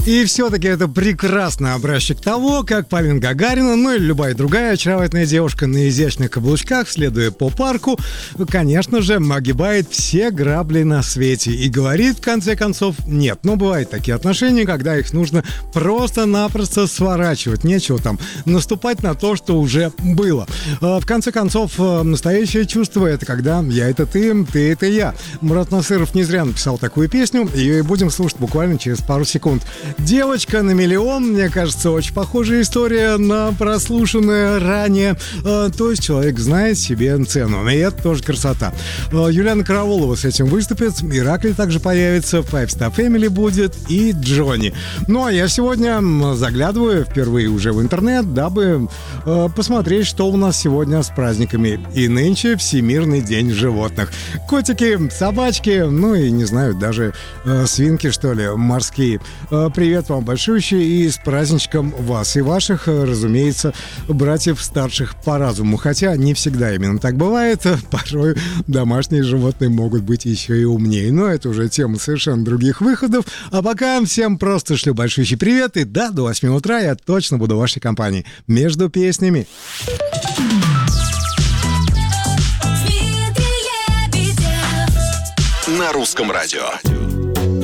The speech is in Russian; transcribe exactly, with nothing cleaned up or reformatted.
И все-таки это прекрасный образчик того, как Полина Гагарина, ну или любая другая очаровательная девушка на изящных каблучках, следуя по парку, конечно же, огибает все грабли на свете и говорит, в конце концов, нет. Но бывают такие отношения, когда их нужно просто-напросто сворачивать. Нечего там наступать на то, что уже было. В конце концов, настоящее чувство — это когда я — это ты, ты — это я. Мурат Насыров не зря написал такую песню, ее и будем слушать буквально через пару секунд. «Девочка на миллион», мне кажется, очень похожая история на прослушанное ранее. Э, то есть человек знает себе цену, и это тоже красота. Э, Юлиана Караулова с этим выступит, Ираклий также появится, Five Star Family будет и Джонни. Ну, а я сегодня заглядываю впервые уже в интернет, дабы э, посмотреть, что у нас сегодня с праздниками. И нынче Всемирный день животных. Котики, собачки, ну и, не знаю, даже э, свинки, что ли, морские. Э, Привет вам большущий и с праздничком вас и ваших, разумеется, братьев старших по разуму. Хотя не всегда именно так бывает. Порой домашние животные могут быть еще и умнее. Но это уже тема совершенно других выходов. А пока всем просто шлю большущий привет. И да, до восьми утра я точно буду в вашей компании. Между песнями. На русском радио.